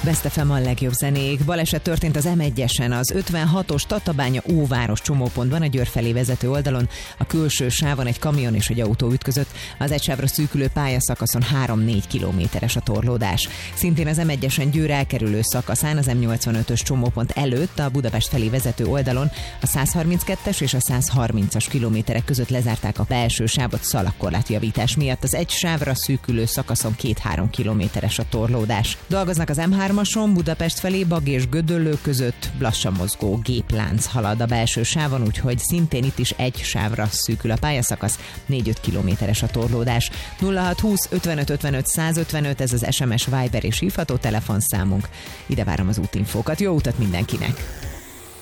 Best FM a legjobb zenék. Baleset történt az M1-esen, az 56-os Tatabánya-Óváros csomópontban a Győr felé vezető oldalon. A külső sávon egy kamion és egy autó ütközött. Az egy sávra szűkülő pályaszakaszon 3-4 kilométeres a torlódás. Szintén az M1-esen Győr elkerülő szakaszán az M85-ös csomópont előtt a Budapest felé vezető oldalon a 132-es és a 130-as kilométerek között lezárták a belső sávot szalagkorlátjavítás miatt. Az egy sávra szűkülő szakaszon 2-3 kilométeres a torlódás. Dolgoznak az M3-ason Budapest felé Bag és Gödöllő között, lassan mozgó géplánc halad a belső sávon, úgyhogy szintén itt is egy sávra szűkül a pályaszakasz, 4-5 kilométeres a torlódás. 0620 55 55 155, ez az SMS, Viber és hívható telefonszámunk. Ide várom az útinfókat. Jó utat mindenkinek!